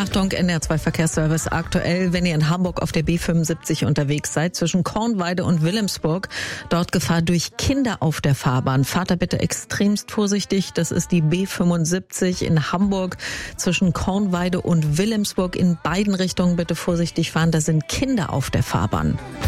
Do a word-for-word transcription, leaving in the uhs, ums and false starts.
Achtung, N D R zwei Verkehrsservice aktuell, wenn ihr in Hamburg auf der B fünfundsiebzig unterwegs seid, zwischen Kornweide und Wilhelmsburg, dort Gefahr durch Kinder auf der Fahrbahn. Fahrt da bitte extremst vorsichtig, das ist die B fünfundsiebzig in Hamburg, zwischen Kornweide und Wilhelmsburg, in beiden Richtungen bitte vorsichtig fahren, da sind Kinder auf der Fahrbahn.